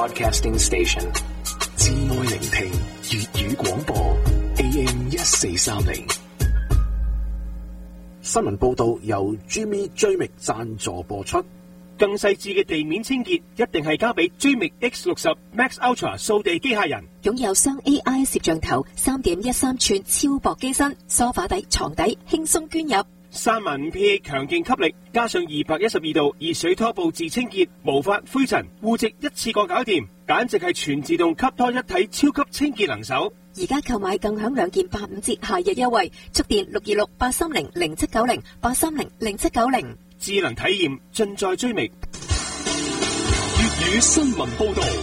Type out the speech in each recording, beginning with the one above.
Broadcasting Station， 至愛聆聽粵語廣播 AM1430。新聞報道由 Jimmy Jamic 贊助播出。 更細緻嘅地面清潔一定係交俾 Jamic X60 Max Ultra 掃地機械人。 擁有雙 AI 攝像頭、3.13寸超薄機身，梳化底、床底輕鬆捐入。 35000 PA 強勁吸力，加上212度熱水拖布自清潔，毛髮、灰塵、污漬一次過搞掂，簡直係全自動吸拖一體超級清潔能手。 而家購買更享2件85折夏日優惠，速電626-830-0790 830-0790。 智能體驗盡在追覓。 粵語新聞報道。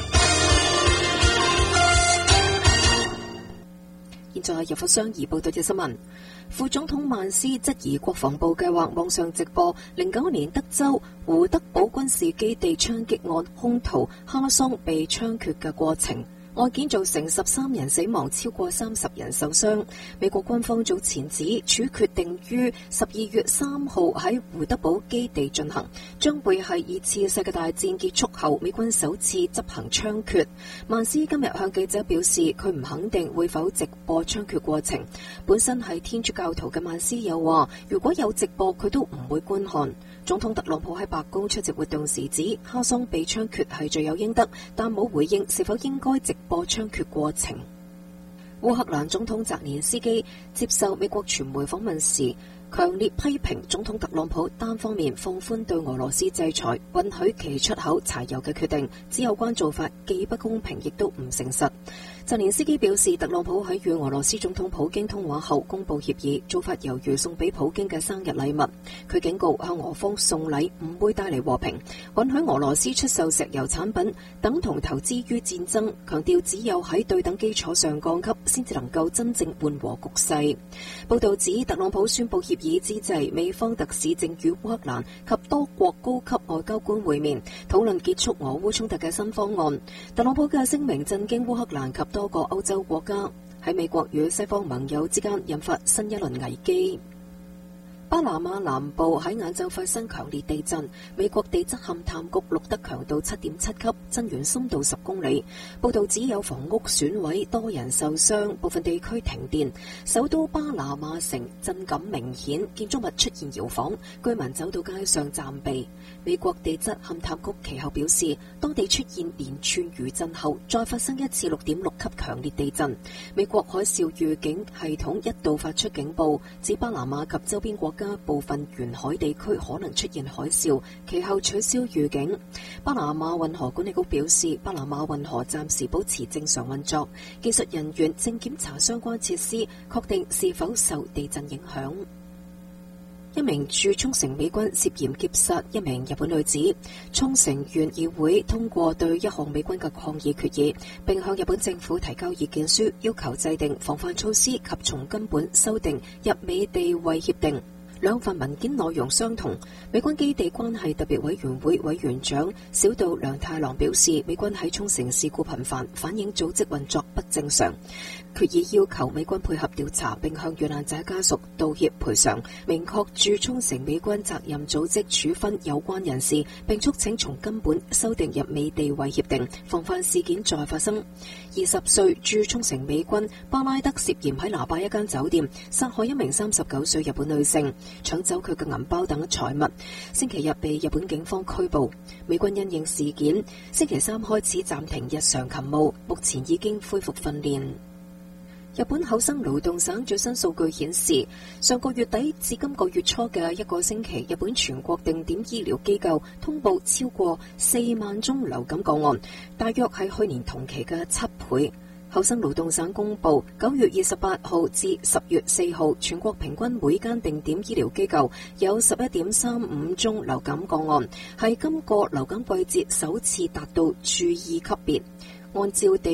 現在由佛商宜報道嘅新聞。副總統曼斯質疑國防部計劃網上直播09年德州胡德堡軍事基地槍擊案兇徒哈桑被槍決嘅過程。案件造成13人死亡，超過30人受傷。美國軍方早前指處決定於12月3號喺胡德堡基地進行，將會係2次世界大戰結束後美軍首次執行槍決。曼斯今日向記者表示，佢唔肯定會否直播槍決過程。本身係天主教徒嘅曼斯又話，如果有直播，佢都唔會觀看。總統特朗普喺白宮出席活動時指，哈桑被槍決係罪有應得，但冇回應是否應該直播槍決過程。烏克蘭總統澤連斯基接受美國傳媒訪問時，強烈批評總統特朗普單方面放寬對俄羅斯制裁，允許其出口柴油嘅決定，指有關做法既不公平，亦都唔誠實。澤連斯基表示，特朗普喺與俄羅斯總統普京通話後公佈協議，做法猶如送俾普京嘅生日禮物。佢警告向俄方送禮唔會帶嚟和平，允許俄羅斯出售石油產品等同投資於戰爭，強調只有喺對等基礎上降級，先至能夠真正緩和局勢。報道指，特朗普宣佈協議之際，美方特使正與烏克蘭及多國高級外交官會面，討論結束俄烏衝突嘅新方案。特朗普嘅聲明震驚烏克蘭及多個歐洲國家，喺美國與西方盟友之間引發新一輪危機。巴拿馬南部喺晏晝發生強烈地震，美國地質勘探局錄得強度7.7級，震源深度10公里。報道指有房屋損毀，多人受傷，部分地區停電。首都巴拿馬城震感明顯，建築物出現搖晃，居民走到街上暫避。美國地質勘探局其後表示，當地出現連串餘震後，再發生一次6.6級強烈地震。美國海嘯預警系統一度發出警報，指巴拿馬及周邊國家部分沿海地區可能出現海嘯，其後取消預警。巴拿馬運河管理局表示，巴拿馬運河暫時保持正常運作，技術人員正檢查相關設施，確定是否受地震影響。一名駐沖繩美軍涉嫌劫殺一名日本女子，沖繩縣議會通過對一項美軍嘅抗議決議，並向日本政府提交意見書，要求制定防範措施及從根本修訂日美地位協定。兩份文件內容相同。美軍基地關係特別委員會委員長小島良太郎表示，美軍喺沖繩事故頻繁，反映組織運作不正常。決議要求美軍配合調查，並向遇難者家屬道歉賠償，明確駐沖繩美軍責任組織處分有關人士，並促請從根本修訂日美地位協定，防範事件再發生。20歲駐沖繩美軍巴拉德涉嫌喺拿巴一間酒店殺害一名39歲日本女性，搶走佢嘅銀包等財物，星期日被日本警方拘捕。美軍因應事件，星期三開始暫停日常勤務，目前已經恢復訓練。日本厚生勞動省最新數據顯示，上個月底至今個月初嘅一個星期，日本全國定點醫療機構通報超過4萬宗流感個案，大約係去年同期嘅7倍。厚生勞動省公布9月28號至10月4號，全國平均每間定點醫療機構有11.35宗流感個案，係今個流感季節首次達到注意級別。按照地